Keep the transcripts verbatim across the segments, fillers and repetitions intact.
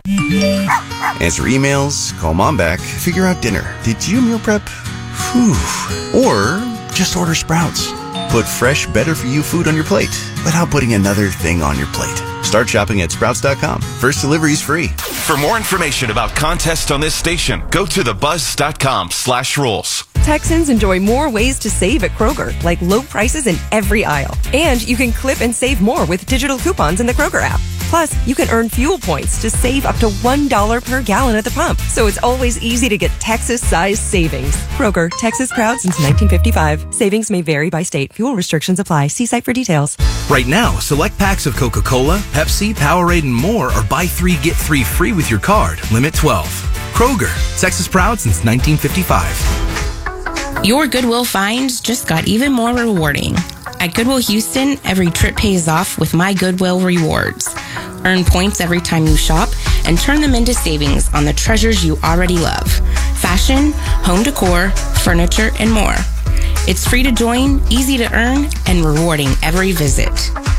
Answer emails, call mom back, figure out dinner. Did you meal prep? Whew. Or just order Sprouts. Put fresh, better-for-you food on your plate without putting another thing on your plate. Start shopping at Sprouts dot com. First delivery's free. For more information about contests on this station, go to the buzz dot com slash rules. Texans enjoy more ways to save at Kroger, like low prices in every aisle. And you can clip and save more with digital coupons in the Kroger app. Plus, you can earn fuel points to save up to one dollar per gallon at the pump. So it's always easy to get Texas-sized savings. Kroger, Texas proud since nineteen fifty-five. Savings may vary by state. Fuel restrictions apply. See site for details. Right now, select packs of Coca-Cola, Pepsi, Powerade, and more are buy three, get three free with your card. Limit twelve. Kroger, Texas proud since nineteen fifty-five. Your Goodwill finds just got even more rewarding. At Goodwill Houston, every trip pays off with My Goodwill Rewards. Earn points every time you shop and turn them into savings on the treasures you already love. Fashion, home decor, furniture, and more. It's free to join, easy to earn, and rewarding every visit.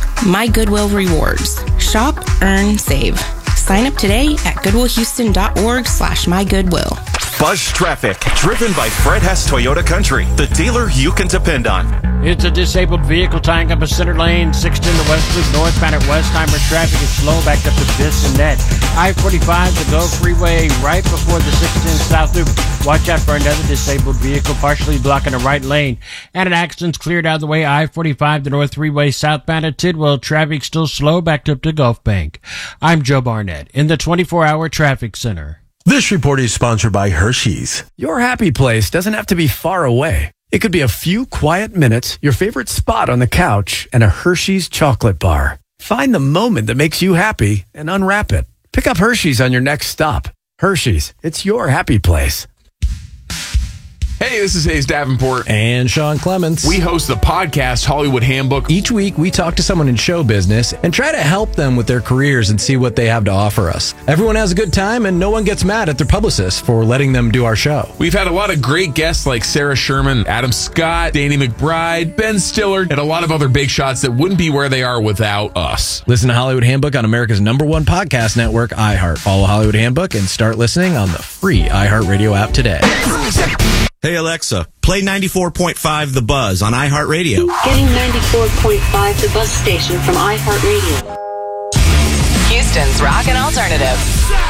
My Goodwill Rewards. Shop, earn, save. Sign up today at goodwillhouston.org slash mygoodwill. Buzz Traffic, driven by Fred Hess Toyota Country, the dealer you can depend on. It's a disabled vehicle tying up a center lane, sixteen to West Loop, northbound at Westheimer. Traffic is slow, backed up to Bissonnet. I forty-five, the Go Freeway, right before the sixteen South Loop. Watch out for another disabled vehicle partially blocking the right lane. And an accident's cleared out of the way. I forty-five, the North Freeway, southbound at Tidwell. Traffic still slow, backed up to Gulf Bank. I'm Joe Barnett in the twenty-four hour Traffic Center. This report is sponsored by Hershey's. Your happy place doesn't have to be far away. It could be a few quiet minutes, your favorite spot on the couch, and a Hershey's chocolate bar. Find the moment that makes you happy and unwrap it. Pick up Hershey's on your next stop. Hershey's, it's your happy place. Hey, this is Hayes Davenport. And Sean Clements. We host the podcast Hollywood Handbook. Each week, we talk to someone in show business and try to help them with their careers and see what they have to offer us. Everyone has a good time, and no one gets mad at their publicist for letting them do our show. We've had a lot of great guests like Sarah Sherman, Adam Scott, Danny McBride, Ben Stiller, and a lot of other big shots that wouldn't be where they are without us. Listen to Hollywood Handbook on America's number one podcast network, iHeart. Follow Hollywood Handbook and start listening on the free iHeartRadio app today. Hey Alexa, play ninety-four point five The Buzz on iHeartRadio. Getting ninety-four point five The Buzz station from iHeartRadio. Houston's Rock and Alternative.